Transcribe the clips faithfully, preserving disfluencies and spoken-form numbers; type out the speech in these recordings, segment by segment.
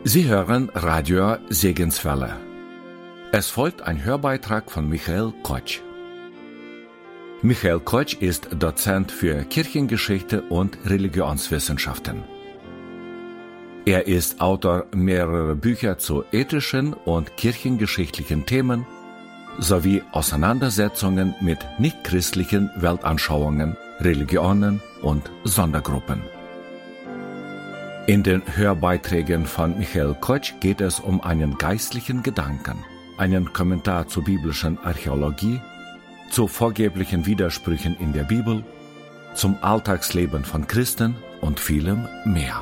Sie hören Radio Segenswelle. Es folgt ein Hörbeitrag von Michael Kotsch. Michael Kotsch ist Dozent für Kirchengeschichte und Religionswissenschaften. Er ist Autor mehrerer Bücher zu ethischen und kirchengeschichtlichen Themen sowie Auseinandersetzungen mit nichtchristlichen Weltanschauungen, Religionen und Sondergruppen. In den Hörbeiträgen von Michael Kotsch geht es um einen geistlichen Gedanken, einen Kommentar zur biblischen Archäologie, zu vorgeblichen Widersprüchen in der Bibel, zum Alltagsleben von Christen und vielem mehr.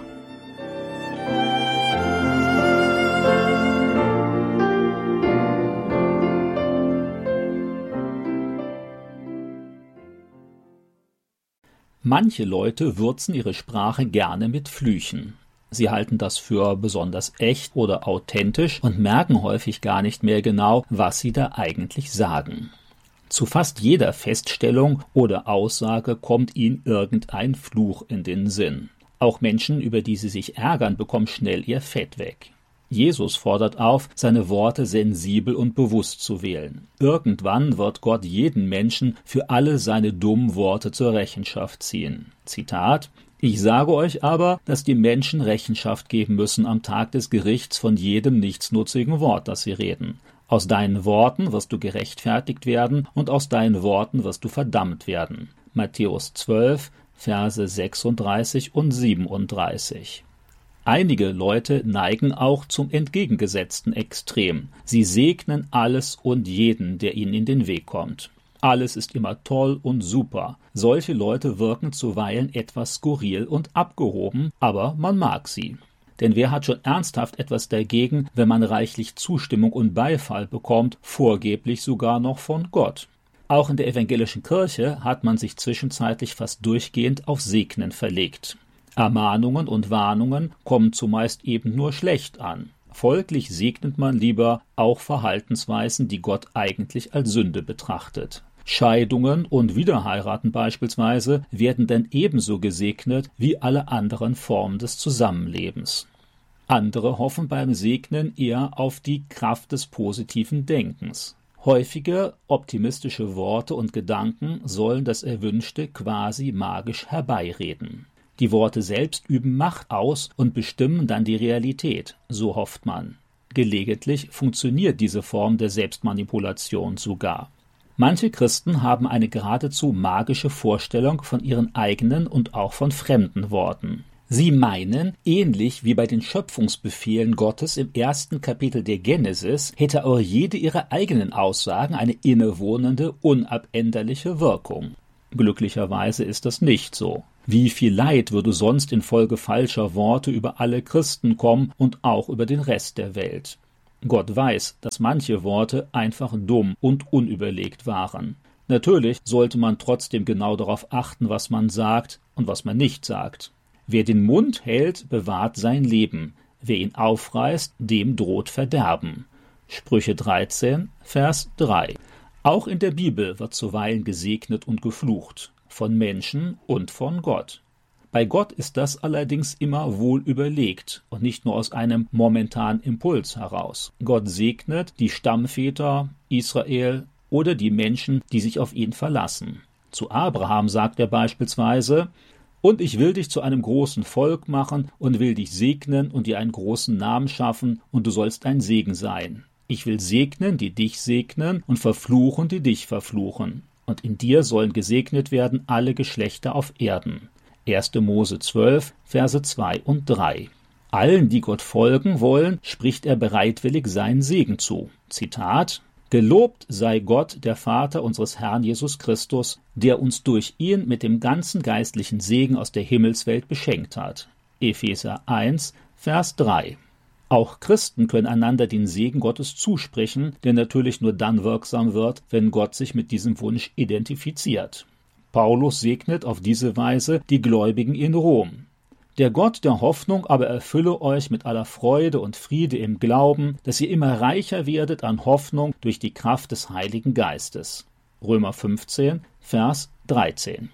Manche Leute würzen ihre Sprache gerne mit Flüchen. Sie halten das für besonders echt oder authentisch und merken häufig gar nicht mehr genau, was sie da eigentlich sagen. Zu fast jeder Feststellung oder Aussage kommt ihnen irgendein Fluch in den Sinn. Auch Menschen, über die sie sich ärgern, bekommen schnell ihr Fett weg. Jesus fordert auf, seine Worte sensibel und bewusst zu wählen. Irgendwann wird Gott jeden Menschen für alle seine dummen Worte zur Rechenschaft ziehen. Zitat: Ich sage euch aber, dass die Menschen Rechenschaft geben müssen am Tag des Gerichts von jedem nichtsnutzigen Wort, das sie reden. Aus deinen Worten wirst du gerechtfertigt werden und aus deinen Worten wirst du verdammt werden. Matthäus zwölf, Verse sechsunddreißig und siebenunddreißig. Einige Leute neigen auch zum entgegengesetzten Extrem. Sie segnen alles und jeden, der ihnen in den Weg kommt. Alles ist immer toll und super. Solche Leute wirken zuweilen etwas skurril und abgehoben, aber man mag sie. Denn wer hat schon ernsthaft etwas dagegen, wenn man reichlich Zustimmung und Beifall bekommt, vorgeblich sogar noch von Gott? Auch in der evangelischen Kirche hat man sich zwischenzeitlich fast durchgehend auf Segnen verlegt. Ermahnungen und Warnungen kommen zumeist eben nur schlecht an. Folglich segnet man lieber auch Verhaltensweisen, die Gott eigentlich als Sünde betrachtet. Scheidungen und Wiederheiraten beispielsweise werden dann ebenso gesegnet wie alle anderen Formen des Zusammenlebens. Andere hoffen beim Segnen eher auf die Kraft des positiven Denkens. Häufige optimistische Worte und Gedanken sollen das Erwünschte quasi magisch herbeireden. Die Worte selbst üben Macht aus und bestimmen dann die Realität, so hofft man. Gelegentlich funktioniert diese Form der Selbstmanipulation sogar. Manche Christen haben eine geradezu magische Vorstellung von ihren eigenen und auch von fremden Worten. Sie meinen, ähnlich wie bei den Schöpfungsbefehlen Gottes im ersten Kapitel der Genesis, hätte auch jede ihrer eigenen Aussagen eine innewohnende, unabänderliche Wirkung. Glücklicherweise ist das nicht so. Wie viel Leid würde sonst infolge falscher Worte über alle Christen kommen und auch über den Rest der Welt? Gott weiß, dass manche Worte einfach dumm und unüberlegt waren. Natürlich sollte man trotzdem genau darauf achten, was man sagt und was man nicht sagt. Wer den Mund hält, bewahrt sein Leben. Wer ihn aufreißt, dem droht Verderben. Sprüche dreizehn, Vers drei. Auch in der Bibel wird zuweilen gesegnet und geflucht, von Menschen und von Gott. Bei Gott ist das allerdings immer wohl überlegt und nicht nur aus einem momentanen Impuls heraus. Gott segnet die Stammväter Israel oder die Menschen, die sich auf ihn verlassen. Zu Abraham sagt er beispielsweise: Und ich will dich zu einem großen Volk machen und will dich segnen und dir einen großen Namen schaffen, und du sollst ein Segen sein. Ich will segnen, die dich segnen, und verfluchen, die dich verfluchen. Und in dir sollen gesegnet werden alle Geschlechter auf Erden. erster Mose zwölf, Verse zwei und drei. Allen, die Gott folgen wollen, spricht er bereitwillig seinen Segen zu. Zitat: Gelobt sei Gott, der Vater unseres Herrn Jesus Christus, der uns durch ihn mit dem ganzen geistlichen Segen aus der Himmelswelt beschenkt hat. Epheser eins, Vers drei. Auch Christen können einander den Segen Gottes zusprechen, der natürlich nur dann wirksam wird, wenn Gott sich mit diesem Wunsch identifiziert. Paulus segnet auf diese Weise die Gläubigen in Rom. Der Gott der Hoffnung aber erfülle euch mit aller Freude und Friede im Glauben, dass ihr immer reicher werdet an Hoffnung durch die Kraft des Heiligen Geistes. Römer fünfzehn, Vers dreizehn.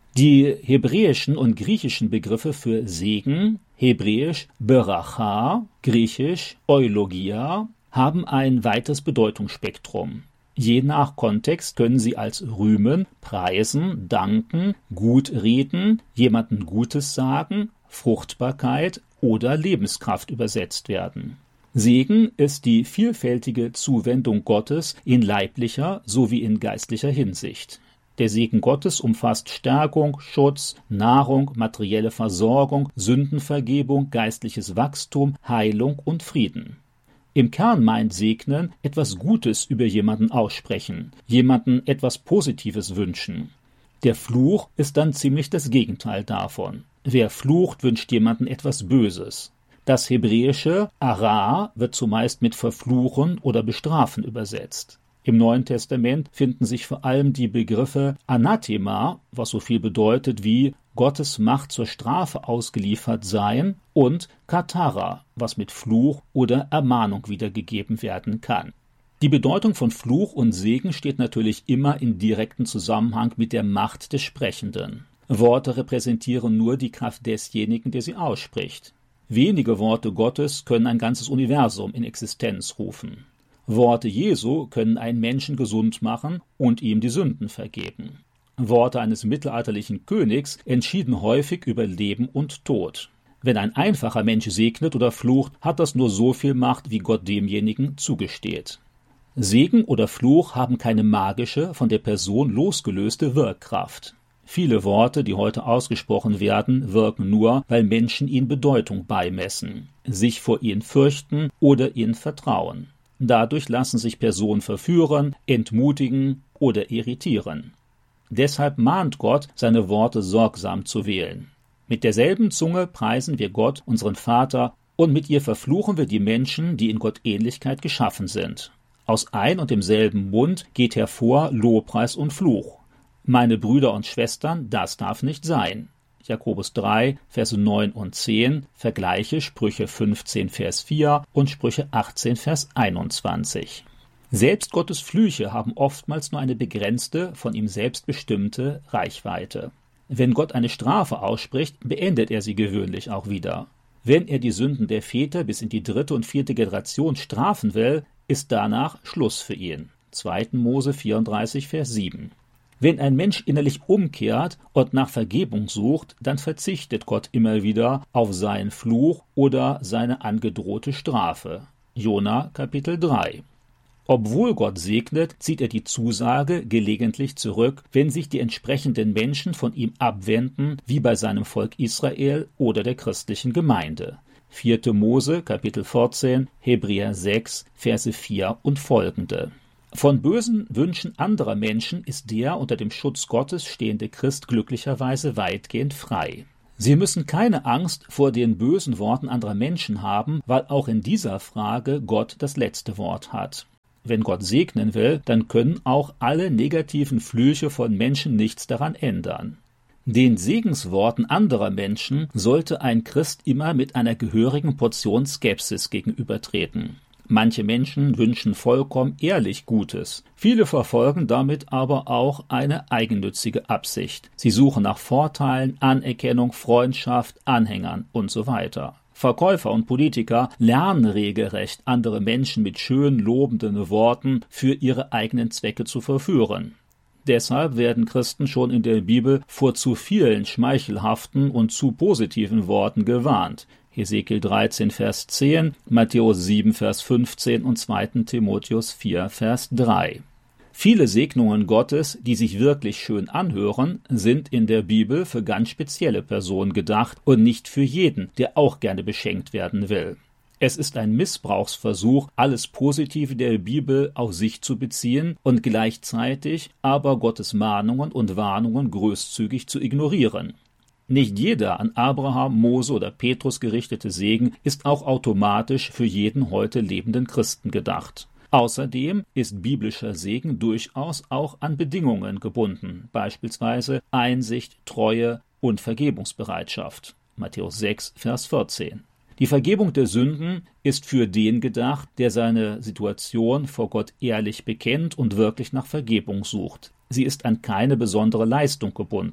Die hebräischen und griechischen Begriffe für Segen, hebräisch Beracha, griechisch Eulogia, haben ein weites Bedeutungsspektrum. Je nach Kontext können sie als rühmen, preisen, danken, gut reden, jemandem Gutes sagen, Fruchtbarkeit oder Lebenskraft übersetzt werden. Segen ist die vielfältige Zuwendung Gottes in leiblicher sowie in geistlicher Hinsicht. Der Segen Gottes umfasst Stärkung, Schutz, Nahrung, materielle Versorgung, Sündenvergebung, geistliches Wachstum, Heilung und Frieden. Im Kern meint Segnen etwas Gutes über jemanden aussprechen, jemanden etwas Positives wünschen. Der Fluch ist dann ziemlich das Gegenteil davon. Wer flucht, wünscht jemanden etwas Böses. Das hebräische Ara wird zumeist mit verfluchen oder bestrafen übersetzt. Im Neuen Testament finden sich vor allem die Begriffe Anathema, was so viel bedeutet wie Gottes Macht zur Strafe ausgeliefert sein, und Katara, was mit Fluch oder Ermahnung wiedergegeben werden kann. Die Bedeutung von Fluch und Segen steht natürlich immer in direktem Zusammenhang mit der Macht des Sprechenden. Worte repräsentieren nur die Kraft desjenigen, der sie ausspricht. Wenige Worte Gottes können ein ganzes Universum in Existenz rufen. Worte Jesu können einen Menschen gesund machen und ihm die Sünden vergeben. Worte eines mittelalterlichen Königs entschieden häufig über Leben und Tod. Wenn ein einfacher Mensch segnet oder flucht, hat das nur so viel Macht, wie Gott demjenigen zugesteht. Segen oder Fluch haben keine magische, von der Person losgelöste Wirkkraft. Viele Worte, die heute ausgesprochen werden, wirken nur, weil Menschen ihnen Bedeutung beimessen, sich vor ihnen fürchten oder ihnen vertrauen. Dadurch lassen sich Personen verführen, entmutigen oder irritieren. Deshalb mahnt Gott, seine Worte sorgsam zu wählen. Mit derselben Zunge preisen wir Gott, unseren Vater, und mit ihr verfluchen wir die Menschen, die in Gottähnlichkeit geschaffen sind. Aus ein und demselben Mund geht hervor Lobpreis und Fluch. Meine Brüder und Schwestern, das darf nicht sein. Jakobus drei, Verse neun und zehn, vergleiche Sprüche fünfzehn, Vers vier und Sprüche achtzehn, Vers einundzwanzig. Selbst Gottes Flüche haben oftmals nur eine begrenzte, von ihm selbst bestimmte Reichweite. Wenn Gott eine Strafe ausspricht, beendet er sie gewöhnlich auch wieder. Wenn er die Sünden der Väter bis in die dritte und vierte Generation strafen will, ist danach Schluss für ihn. zweiter Mose vierunddreißig, Vers sieben. Wenn ein Mensch innerlich umkehrt und nach Vergebung sucht, dann verzichtet Gott immer wieder auf seinen Fluch oder seine angedrohte Strafe. Jona Kapitel drei. Obwohl Gott segnet, zieht er die Zusage gelegentlich zurück, wenn sich die entsprechenden Menschen von ihm abwenden, wie bei seinem Volk Israel oder der christlichen Gemeinde. vierter Mose Kapitel vierzehn, Hebräer sechs, Verse vier und folgende. Von bösen Wünschen anderer Menschen ist der unter dem Schutz Gottes stehende Christ glücklicherweise weitgehend frei. Sie müssen keine Angst vor den bösen Worten anderer Menschen haben, weil auch in dieser Frage Gott das letzte Wort hat. Wenn Gott segnen will, dann können auch alle negativen Flüche von Menschen nichts daran ändern. Den Segensworten anderer Menschen sollte ein Christ immer mit einer gehörigen Portion Skepsis gegenübertreten. Manche Menschen wünschen vollkommen ehrlich Gutes. Viele verfolgen damit aber auch eine eigennützige Absicht. Sie suchen nach Vorteilen, Anerkennung, Freundschaft, Anhängern und so weiter. Verkäufer und Politiker lernen regelrecht, andere Menschen mit schön lobenden Worten für ihre eigenen Zwecke zu verführen. Deshalb werden Christen schon in der Bibel vor zu vielen schmeichelhaften und zu positiven Worten gewarnt. Hesekiel dreizehn, Vers zehn, Matthäus sieben, Vers fünfzehn und zweiter Timotheus vier, Vers drei. Viele Segnungen Gottes, die sich wirklich schön anhören, sind in der Bibel für ganz spezielle Personen gedacht und nicht für jeden, der auch gerne beschenkt werden will. Es ist ein Missbrauchsversuch, alles Positive der Bibel auf sich zu beziehen und gleichzeitig aber Gottes Mahnungen und Warnungen großzügig zu ignorieren. Nicht jeder an Abraham, Mose oder Petrus gerichtete Segen ist auch automatisch für jeden heute lebenden Christen gedacht. Außerdem ist biblischer Segen durchaus auch an Bedingungen gebunden, beispielsweise Einsicht, Treue und Vergebungsbereitschaft. Matthäus sechs, Vers vierzehn. Die Vergebung der Sünden ist für den gedacht, der seine Situation vor Gott ehrlich bekennt und wirklich nach Vergebung sucht. Sie ist an keine besondere Leistung gebunden.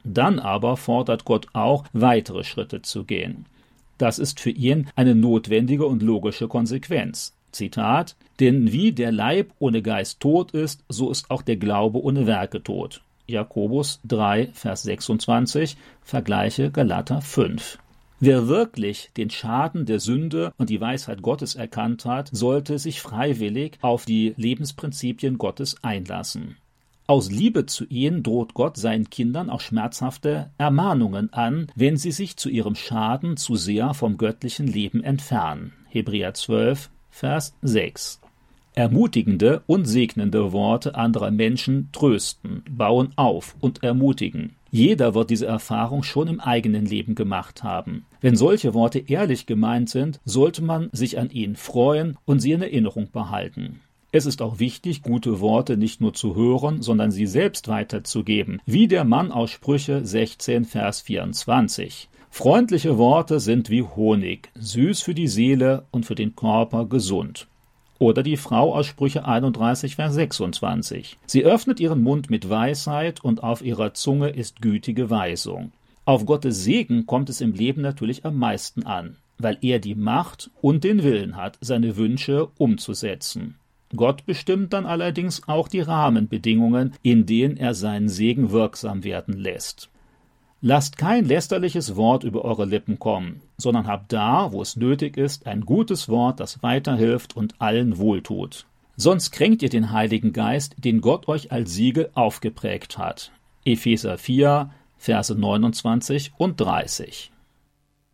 Dann aber fordert Gott auch, weitere Schritte zu gehen. Das ist für ihn eine notwendige und logische Konsequenz. Zitat: Denn wie der Leib ohne Geist tot ist, so ist auch der Glaube ohne Werke tot. Jakobus drei, Vers sechsundzwanzig, vergleiche Galater fünf. Wer wirklich den Schaden der Sünde und die Weisheit Gottes erkannt hat, sollte sich freiwillig auf die Lebensprinzipien Gottes einlassen. Aus Liebe zu ihnen droht Gott seinen Kindern auch schmerzhafte Ermahnungen an, wenn sie sich zu ihrem Schaden zu sehr vom göttlichen Leben entfernen. Hebräer zwölf, Vers sechs. Ermutigende und segnende Worte anderer Menschen trösten, bauen auf und ermutigen. Jeder wird diese Erfahrung schon im eigenen Leben gemacht haben. Wenn solche Worte ehrlich gemeint sind, sollte man sich an ihnen freuen und sie in Erinnerung behalten. Es ist auch wichtig, gute Worte nicht nur zu hören, sondern sie selbst weiterzugeben, wie der Mann aus Sprüche sechzehn, Vers vierundzwanzig. Freundliche Worte sind wie Honig, süß für die Seele und für den Körper gesund. Oder die Frau aus Sprüche einunddreißig, Vers sechsundzwanzig. Sie öffnet ihren Mund mit Weisheit und auf ihrer Zunge ist gütige Weisung. Auf Gottes Segen kommt es im Leben natürlich am meisten an, weil er die Macht und den Willen hat, seine Wünsche umzusetzen. Gott bestimmt dann allerdings auch die Rahmenbedingungen, in denen er seinen Segen wirksam werden lässt. Lasst kein lästerliches Wort über eure Lippen kommen, sondern habt da, wo es nötig ist, ein gutes Wort, das weiterhilft und allen wohltut. Sonst kränkt ihr den Heiligen Geist, den Gott euch als Siegel aufgeprägt hat. Epheser vier, Verse neunundzwanzig und dreißig.